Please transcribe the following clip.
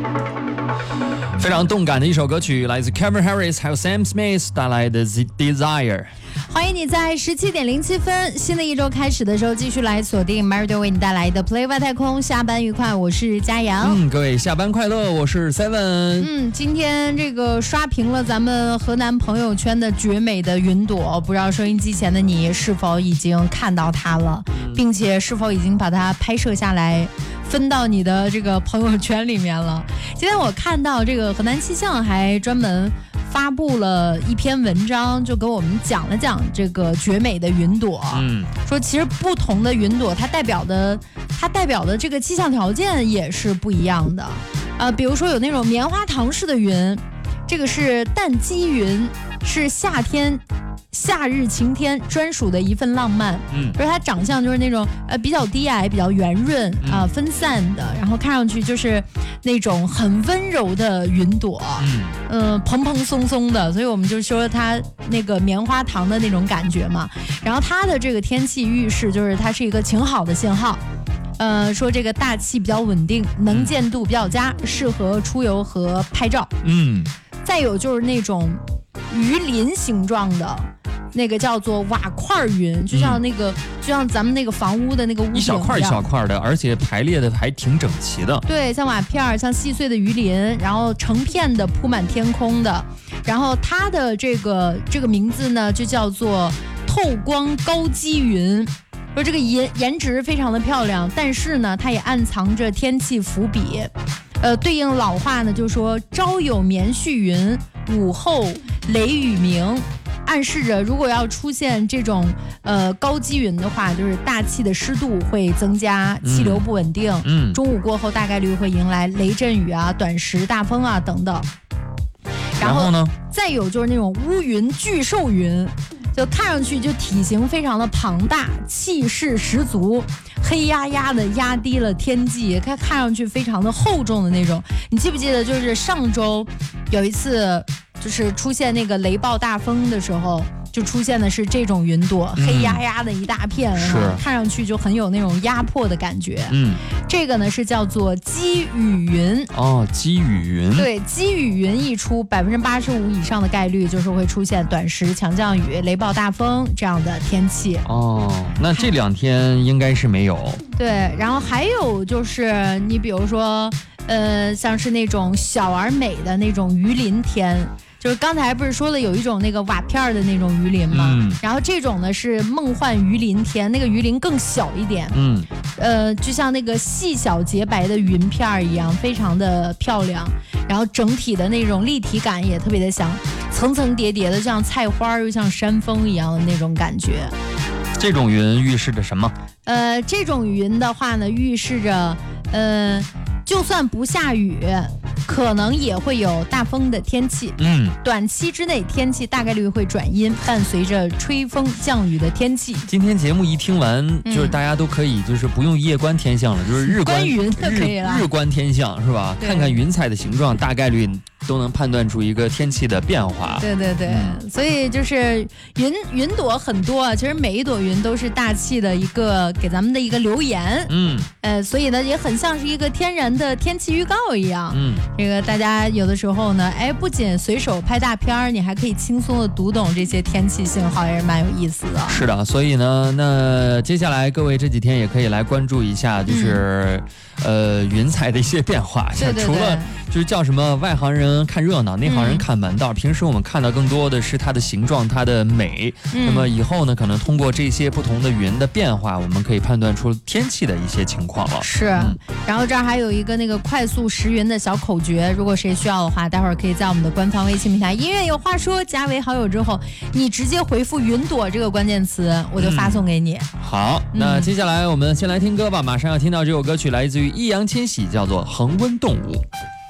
非常动感的一首歌曲，来自 Calvin Harris 还有 Sam Smith 带来的 Desire。 欢迎你在17:07，新的一周开始的时候，继续来锁定 Marido 为你带来的 Play 外太空。下班愉快，我是嘉阳。 各位下班快乐，我是 Seven。 今天这个刷屏了咱们河南朋友圈的绝美的云朵，不知道收音机前的你是否已经看到它了，并且是否已经把它拍摄下来分到你的这个朋友圈里面了。今天我看到这个河南气象还专门发布了一篇文章，就给我们讲了讲这个绝美的云朵。说其实不同的云朵它代表的这个气象条件也是不一样的。比如说有那种棉花糖式的云，这个是淡积云，是夏日晴天专属的一份浪漫。就是它长相就是那种比较低矮、比较圆润分散的，然后看上去就是那种很温柔的云朵，蓬蓬松松的，所以我们就说它那个棉花糖的那种感觉嘛。然后它的这个天气预示就是它是一个晴好的信号。说这个大气比较稳定，能见度比较佳，适合出游和拍照。再有就是那种鱼鳞形状的，那个叫做瓦块云，就像咱们那个房屋的那个屋顶一小块一小块的，而且排列的还挺整齐的。 对，像瓦片，像细碎的鱼鳞，然后成片的铺满天空的。然后它的这个名字呢，就叫做透光高积云。说这个颜值非常的漂亮，但是呢，它也暗藏着天气伏笔。对应老话呢，就说朝有棉絮云，午后雷雨鸣，暗示着如果要出现这种高积云的话，就是大气的湿度会增加，气流不稳定。中午过后大概率会迎来雷阵雨啊、短时大风啊等等。 然后呢， 再有就是那种乌云巨兽云。就看上去就体型非常的庞大，气势十足，黑压压的压低了天际，看上去非常的厚重的那种。你记不记得就是上周有一次就是出现那个雷暴大风的时候，就出现的是这种云朵，黑压压的一大片，看上去就很有那种压迫的感觉。这个呢是叫做积雨云。 积雨云。对， 积雨云一出，85%以上的概率就是会出现短时强降雨、雷暴大风这样的天气。 那这2天应该是没有。 对，然后还有就是你比如说像是那种小而美的那种鱼鳞天。就是刚才不是说了有一种那个瓦片的那种鱼鳞吗？然后这种呢是梦幻鱼鳞天，那个鱼鳞更小一点。就像那个细小洁白的云片一样，非常的漂亮。然后整体的那种立体感也特别的像层层叠叠的，像菜花又像山峰一样的那种感觉。 这种云预示着什么？ 这种云的话呢，预示着就算不下雨，可能也会有大风的天气。短期之内天气大概率会转阴，伴随着吹风降雨的天气。 今天节目一听完，就是大家都可以就是不用夜观天象了，就是日观云就可以了。 日观天象是吧？看看云彩的形状，大概率都能判断出一个天气的变化。 对，所以就是云朵很多，其实每一朵云都是大气的一个给咱们的一个留言。所以呢也很像是一个天然的天气预告一样。这个大家有的时候呢，不仅随手拍大片，你还可以轻松的读懂这些天气信号，也是蛮有意思的。 是的，所以呢，那接下来各位这几天也可以来关注一下，就是云彩的一些变化。 对， 除了就是叫什么外行人看热闹，内行人看门道。平时我们看到更多的是它的形状、它的美。那么以后呢，可能通过这些不同的云的变化，我们可以判断出天气的一些情况了。 是，然后这儿还有一个那个快速识云的小口诀，如果谁需要的话，待会儿可以在我们的官方微信平台音乐有话说加为好友之后，你直接回复云朵这个关键词，我就发送给你。 好，那接下来我们先来听歌吧，马上要听到这首歌曲来自于易烊千玺，叫做《恒温动物》。